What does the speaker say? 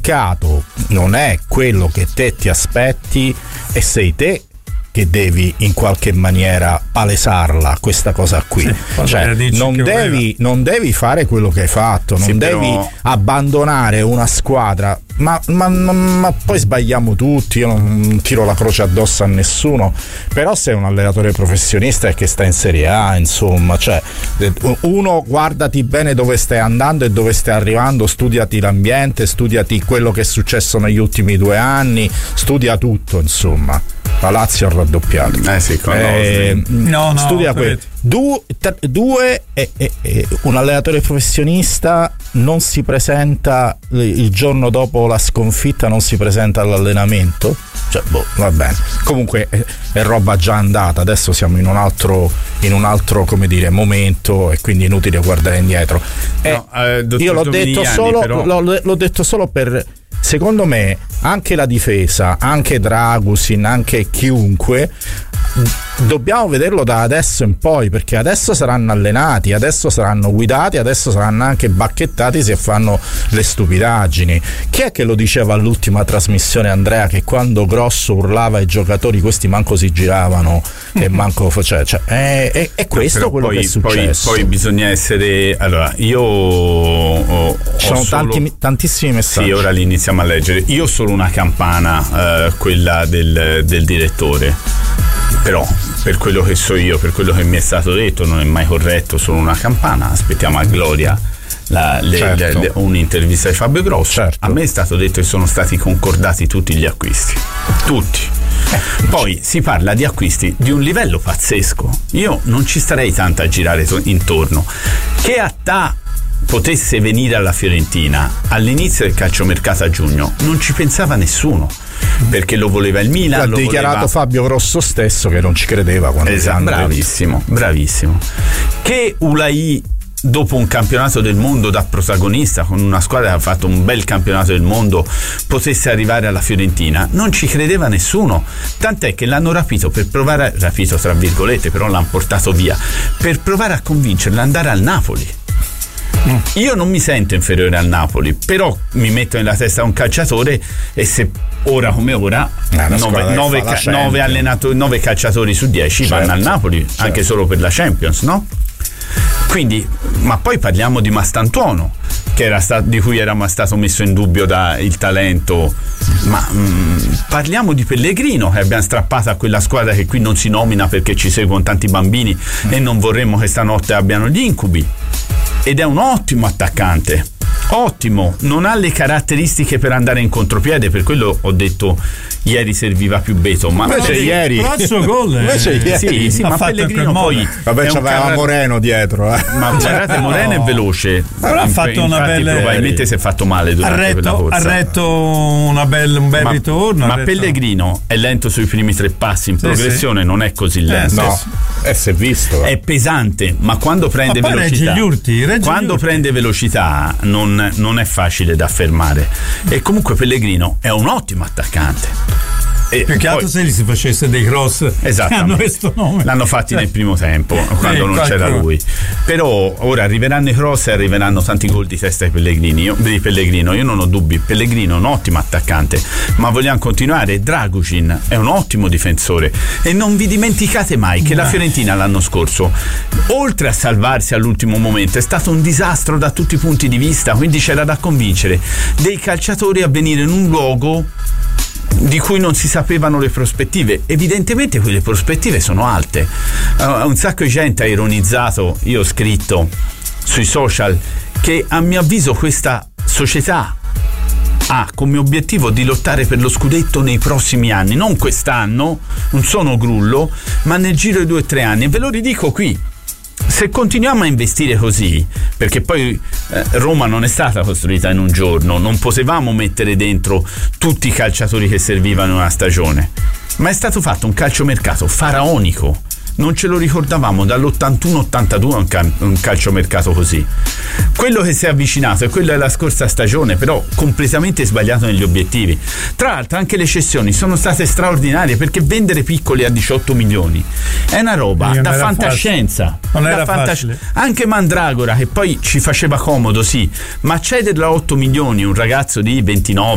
mercato non è quello che te ti aspetti e sei te che devi in qualche maniera palesarla questa cosa qui, cioè non devi fare quello che hai fatto, non devi abbandonare una squadra, ma poi sbagliamo tutti, io non tiro la croce addosso a nessuno, però sei un allenatore professionista e che sta in Serie A, insomma, cioè uno, guardati bene dove stai andando e dove stai arrivando, studiati l'ambiente, studiati quello che è successo negli ultimi 2 anni, studia tutto, insomma. La Lazio ha raddoppiato. Studia quello. Due, un allenatore professionista non si presenta il giorno dopo la sconfitta, non si presenta all'allenamento. Cioè, va bene. Comunque è roba già andata. Adesso siamo in un altro come dire momento, e quindi inutile guardare indietro. Io l'ho detto solo per. Secondo me anche la difesa, anche Dragusin, anche chiunque, dobbiamo vederlo da adesso in poi, perché adesso saranno allenati, adesso saranno guidati, adesso saranno anche bacchettati se fanno le stupidaggini. Chi è che lo diceva all'ultima trasmissione, Andrea, che quando Grosso urlava ai giocatori questi manco si giravano e manco faceva, cioè, è questo però quello che è successo. Poi bisogna essere, allora io ci sono tantissimi messaggi. Sì, ora li iniziamo a leggere. Io ho solo una campana, quella del direttore, però per quello che so io, per quello che mi è stato detto, non è mai corretto, solo una campana. Aspettiamo a Gloria un'intervista di Fabio Grosso. Certo. A me è stato detto che sono stati concordati tutti gli acquisti, tutti. Poi si parla di acquisti di un livello pazzesco. Io non ci starei tanto a girare intorno. Che Attà potesse venire alla Fiorentina all'inizio del calciomercato a giugno non ci pensava nessuno, perché lo voleva il Milan. Ha dichiarato Fabio Grosso stesso che non ci credeva quando bravissimo. Che Ulai, dopo un campionato del mondo da protagonista con una squadra che ha fatto un bel campionato del mondo, potesse arrivare alla Fiorentina, non ci credeva nessuno, tant'è che l'hanno rapito tra virgolette, però l'hanno portato via per provare a convincerlo ad andare al Napoli. Io non mi sento inferiore al Napoli, però mi metto nella testa un calciatore, e se ora come ora 9 calciatori su 10 vanno al Napoli, anche solo per la Champions, no? Quindi, ma poi parliamo di Mastantuono, di cui era stato messo in dubbio il talento, ma parliamo di Pellegrino, che abbiamo strappato a quella squadra che qui non si nomina perché ci seguono tanti bambini e non vorremmo che stanotte abbiano gli incubi, ed è un ottimo attaccante, ottimo, non ha le caratteristiche per andare in contropiede, per quello ho detto ieri serviva più Beto, ma invece ieri sì, ma Pellegrino poi c'aveva Moreno dietro, ma guardate, Moreno è veloce, però ha fatto una bella, probabilmente si è fatto male durante quella corsa, ha retto un bel ritorno, ma Pellegrino è lento sui primi 3 passi, in progressione non è così lento, si è visto, è pesante, ma quando prende velocità prende velocità non è facile da fermare, e comunque Pellegrino è un ottimo attaccante. Più che altro se gli si facesse dei cross che hanno questo nome, l'hanno fatti nel primo tempo quando non c'era lui, però ora arriveranno i cross e arriveranno tanti gol di testa di Pellegrino. Io non ho dubbi, Pellegrino è un ottimo attaccante, ma vogliamo continuare. Dragusin è un ottimo difensore, e non vi dimenticate mai che la Fiorentina l'anno scorso, oltre a salvarsi all'ultimo momento, è stato un disastro da tutti i punti di vista, quindi c'era da convincere dei calciatori a venire in un luogo di cui non si sapevano le prospettive. Evidentemente quelle prospettive sono alte. Un sacco di gente ha ironizzato, io ho scritto sui social che a mio avviso questa società ha come obiettivo di lottare per lo scudetto nei prossimi anni, non quest'anno, non sono grullo, ma nel giro di 2 o 3 anni, e ve lo ridico qui. Se continuiamo a investire così, perché poi Roma non è stata costruita in un giorno, non potevamo mettere dentro tutti i calciatori che servivano in una stagione, ma è stato fatto un calciomercato faraonico, non ce lo ricordavamo dall'81-82 un calciomercato così. Quello che si è avvicinato è quello della scorsa stagione, però completamente sbagliato negli obiettivi. Tra l'altro anche le cessioni sono state straordinarie, perché vendere piccoli a 18 milioni è una roba da fantascienza. Non era facile. Anche Mandragora, che poi ci faceva comodo, sì, ma cederla a 8 milioni un ragazzo di 29